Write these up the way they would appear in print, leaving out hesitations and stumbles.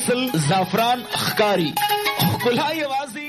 زعفران ښکاری ښکلا یوازې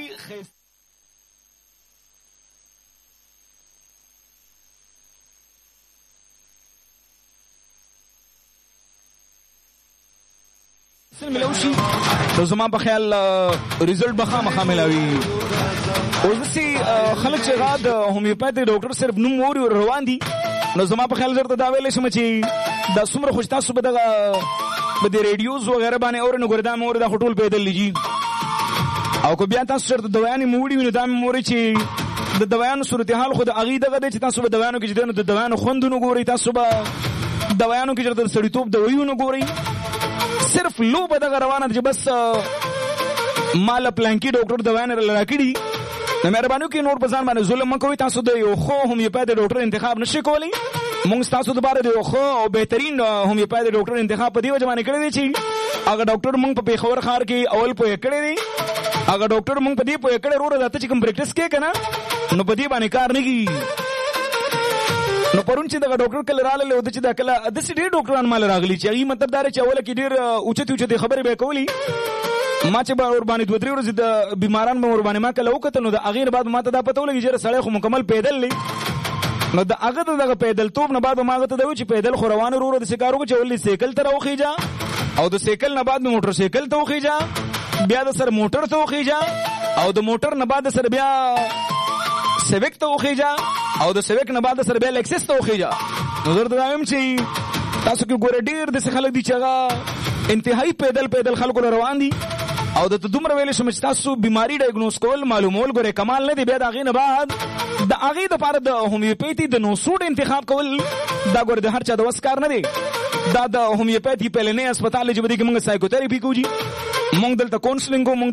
ملوشي نو زما په خیال ریزلټ به خامخا ملاوي. اوس داسې خلک چې هغه د هومیوپاثي ډاکټر صرف نوم اوري روان دي، نو زما په خیال درته دا ویلی شم چې دا څومره خوش تاسو به دغه په دې ریډیوز وغیره باندې اورئ نو ګورې دا مې اوري دا خو ټول پیدل دي. او که بیا تاسو چېرته دوایانې مې وړي وي نو دا مې اورئ چې د دوایانو صورتحال خو د هغې دغه دی چې تاسو به دوایانو کې چې دی نو د دوایانو خوندونه ګورئ، تاسو به دوایانو کې چېرته د سړیتوب دوایونه ګورئ. صرف لوبه دغه روانه ده چې بس ما له پلانکي ډاکټر دوایانې راکړي. نو مهرباني وکړئ نور په ځان باندې ظلم مه کوئ. تاسو د یو ښه هومیوپاثي ډاکټر انتخاب نشئ کولی. موږ ستاسو دپاره د یو ښه او بهترین هومیوپاثي ډاکټر انتخاب په دې وجه باندې کړی دی چې هغه ډاکټر موږ په پېښور ښار کې اول پوهه کړی دی. هغه ډاکټر موږ په دې پوهه کړی وروره دا ته چې کوم پریکټس کوې که نه نو په دې باندې کار نه کېږي. نو پرون چې دغه ډاکټر کله راغلی و چې دا کله داسې ډېر ډاکټران ماله راغلي چې هغې مطلب دا دی چې اوله کې ډېر اوچتې اوچتې خبرې به یې کولي. ما چې به ورباندې 2-3 ورځې د بیماران به ورباندې ما کله وکتل نو د هغې نه بعد ما ته دا پته ولګي چې سړی خو مکمل پیدل دی. نو د هغه د دغه پیدلتوب نه بعد به ما هغه ته دا وایي چې پیدل خو روان ورو داسې کار وکړو چې ولې سیکل ته راوخېږه او د سیکل نه بعد مې موټر سیکل ته وخېږه، بیا د سره موټر ته وخېږه او د موټر نه بعد د سره بیا سیویک ته وخېږه او د سیویک نه بعد د سره بیا لیکسس ته وخېږه. نو درته دا وایم چې تاسو کې ګوره ډېر داسې خلک دي چې هغه انتهایي پیدل خلکو له روان دي او د دومره ویلی شم چې تاسو بیماري ډایګنوز کول معلومول ګورې کمال نه دی. بیا د هغې نه بعد د هغې دپاره د هومیوپیتي د نوسوډ انتخاب کول دا ګورې د هر چا د وس کار نه دی. دا د هومیوپیتي پهلنی اسپتال چې په دې کې موږ سایکوتراپي کوو، موږ دلته کونسلینګ کوو،